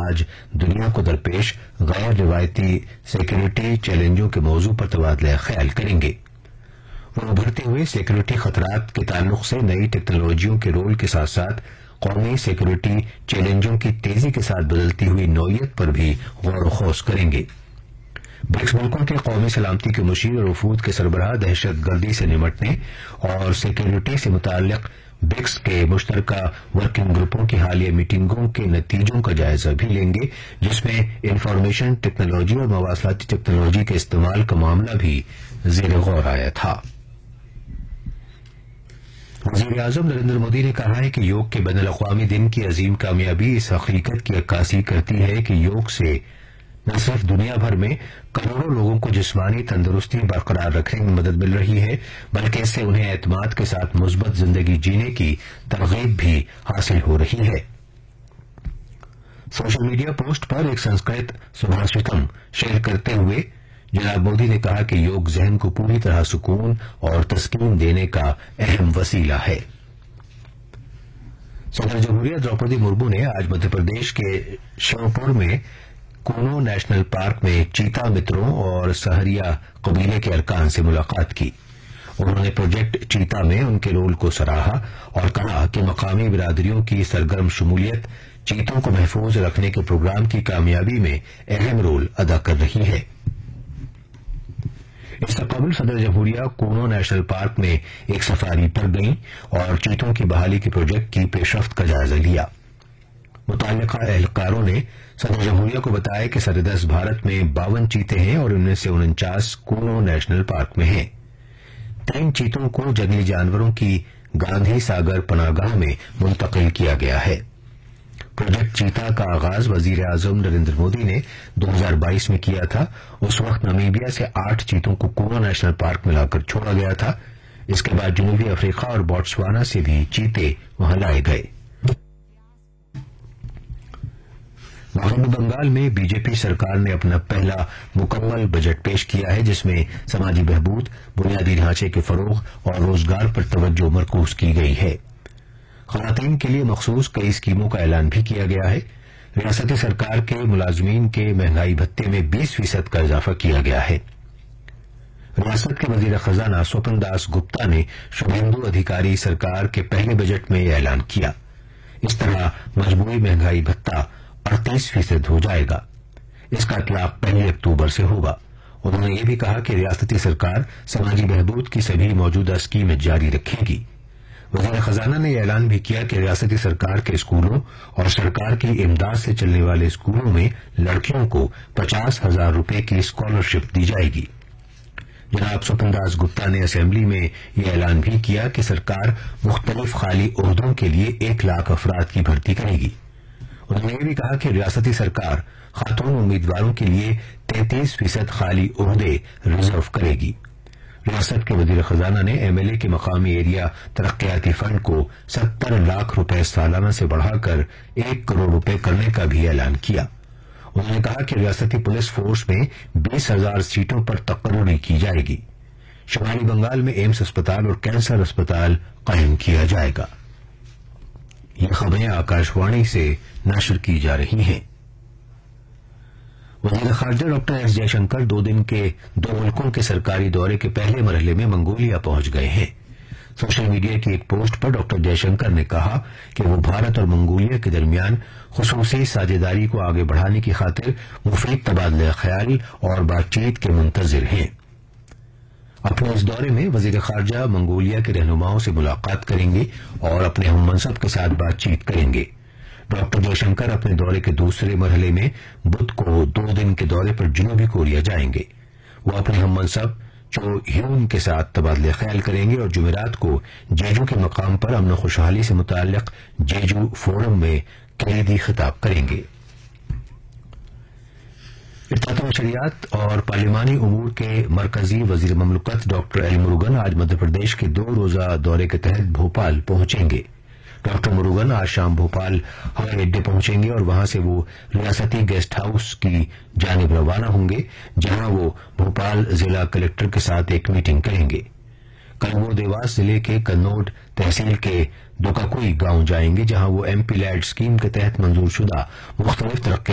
آج دنیا کو درپیش غیر روایتی سیکورٹی چیلنجوں کے موضوع پر تبادلہ خیال کریں گے۔ وہ ابھرتے ہوئے سیکورٹی خطرات کے تعلق سے نئی ٹیکنالوجیوں کے رول کے ساتھ ساتھ قومی سیکورٹی چیلنجوں کی تیزی کے ساتھ بدلتی ہوئی نوعیت پر بھی غور و خوض کریں گے۔ برکس ملکوں کے قومی سلامتی کے مشیر اور وفود کے سربراہ دہشت گردی سے نمٹنے اور سیکورٹی سے متعلق برکس کے مشترکہ ورکنگ گروپوں کی حالیہ میٹنگوں کے نتیجوں کا جائزہ بھی لیں گے، جس میں انفارمیشن ٹیکنالوجی اور مواصلاتی ٹیکنالوجی کے استعمال کا معاملہ بھی زیر غور آیا تھا۔ وزیر اعظم نریندر مودی نے کہا ہے کہ یوگ کے بین الاقوامی دن کی عظیم کامیابی اس حقیقت کی عکاسی کرتی ہے کہ یوگ سے نہ صرف دنیا بھر میں کروڑوں لوگوں کو جسمانی تندرستی برقرار رکھنے میں مدد مل رہی ہے، بلکہ اس سے انہیں اعتماد کے ساتھ مثبت زندگی جینے کی ترغیب بھی حاصل ہو رہی ہے۔ سوشل میڈیا پوسٹ پر ایک سنسکرت سبھاشتم شیئر کرتے ہوئے جناب مودی نے کہا کہ یوگ ذہن کو پوری طرح سکون اور تسکین دینے کا اہم وسیلہ ہے۔ صدر جمہوریہ دروپدی مرمو نے آج مدھیہ پردیش کے شیو پور میں کونو نیشنل پارک میں چیتا متروں اور سہریا قبیلے کے ارکان سے ملاقات کی۔ انہوں نے پروجیکٹ چیتا میں ان کے رول کو سراہا اور کہا کہ مقامی برادریوں کی سرگرم شمولیت چیتوں کو محفوظ رکھنے کے پروگرام کی کامیابی میں اہم رول ادا کر رہی ہے۔ اس سے قبل صدر جمہوریہ کونو نیشنل پارک میں ایک سفاری پر گئیں اور چیتوں کی بحالی کے پروجیکٹ کی پیش رفت کا جائزہ لیا۔ متعلقہ اہلکاروں نے صدر جمہوریہ کو بتایا کہ سرحدست بھارت میں 52 چیتے ہیں اور ان میں سے 49 کونو نیشنل پارک میں ہیں۔ 3 چیتوں کو جنگلی جانوروں کی گاندھی ساگر پناہ گاہ میں منتقل کیا گیا ہے۔ پروجیکٹ چیتا کا آغاز وزیر اعظم نریندر مودی نے 2022 میں کیا تھا۔ اس وقت نامیبیا سے 8 چیتوں کو کونو نیشنل پارک میں لا کر چھوڑا گیا تھا۔ اس کے بعد جنوبی افریقہ اور بوٹسوانا سے بھی چیتے وہاں لائے گئے۔ مغربی بنگال میں بی جے پی سرکار نے اپنا پہلا مکمل بجٹ پیش کیا ہے، جس میں سماجی بہبود، بنیادی ڈھانچے کے فروغ اور روزگار پر توجہ مرکوز کی گئی ہے۔ خواتین کے لیے مخصوص کئی اسکیموں کا اعلان بھی کیا گیا ہے۔ ریاستی سرکار کے ملازمین کے مہنگائی بھتے میں 20% کا اضافہ کیا گیا ہے۔ ریاست کے وزیر خزانہ سوپن داس گپتا نے شبھیندو ادھیکاری سرکار کے پہلے بجٹ میں یہ اعلان کیا۔ اس طرح مجموعی مہنگائی بھتہ 38% ہو جائے گا۔ اس کا اطلاق 1 اکتوبر سے ہوگا۔ انہوں نے یہ بھی کہا کہ ریاستی سرکار سماجی بہبود کی سبھی موجودہ اسکیمیں جاری رکھے گی۔ وزیر خزانہ نے یہ اعلان بھی کیا کہ ریاستی سرکار کے اسکولوں اور سرکار کی امداد سے چلنے والے اسکولوں میں لڑکیوں کو 50,000 روپے کی اسکالرشپ دی جائے گی۔ جناب سوپن داس گپتا نے اسمبلی میں یہ اعلان بھی کیا کہ سرکار مختلف خالی عہدوں کے لیے 1 لاکھ افراد کی بھرتی کرے گی۔ انہوں نے یہ بھی کہا کہ ریاستی سرکار خاتون امیدواروں کے لیے 33% خالی عہدے ریزرو کرے گی۔ ریاست کے وزیر خزانہ نے ایم ایل اے کے مقامی ایریا ترقیاتی فنڈ کو 70 لاکھ روپے سالانہ سے بڑھا کر 1 کروڑ روپے کرنے کا بھی اعلان کیا۔ انہوں نے کہا کہ ریاستی پولیس فورس میں 20,000 سیٹوں پر تقرری کی جائے گی۔ شمالی بنگال میں ایمس اسپتال اور کینسر اسپتال قائم کیا جائے گا۔ یہ خبریں آکاش وانی سے نشر کی جا رہی ہیں۔ وزیر خارجہ ڈاکٹر ایس جے شنکر 2 دن کے 2 ملکوں کے سرکاری دورے کے پہلے مرحلے میں منگولیا پہنچ گئے ہیں۔ سوشل میڈیا کی ایک پوسٹ پر ڈاکٹر جے شنکر نے کہا کہ وہ بھارت اور منگولیا کے درمیان خصوصی ساجھیداری کو آگے بڑھانے کی خاطر مفید تبادلہ خیال اور بات چیت کے منتظر ہیں۔ اپنے اس دورے میں وزیر خارجہ منگولیا کے رہنماؤں سے ملاقات کریں گے اور اپنے ہم منصب کے ساتھ بات چیت کریں گے۔ ڈاکٹر جے شنکر اپنے دورے کے دوسرے مرحلے میں بدھ کو 2 دن کے دورے پر جنوبی کوریا جائیں گے۔ وہ اپنے ہم منصب چو ہیون کے ساتھ تبادلہ خیال کریں گے اور جمعرات کو جیجو کے مقام پر امن و خوشحالی سے متعلق جیجو فورم میں کلیدی خطاب کریں گے۔ اطلاعات و نشریات اور پارلیمانی امور کے مرکزی وزیر مملکت ڈاکٹر ایل مروگن آج مدھیہ پردیش کے 2 روزہ دورے کے تحت بھوپال پہنچیں گے۔ ڈاکٹر مروگن آج شام بھوپال ہوائی اڈے پہنچیں گے اور وہاں سے وہ ریاستی گیسٹ ہاؤس کی جانب روانہ ہوں گے، جہاں وہ بھوپال ضلع کلکٹر کے ساتھ ایک میٹنگ کریں گے۔ کل وہ دیواس ضلع کے کنوڈ تحصیل کے دوکاکوئی گاؤں جائیں گے، جہاں وہ ایم پی لیڈ اسکیم کے تحت منظور شدہ مختلف ترقی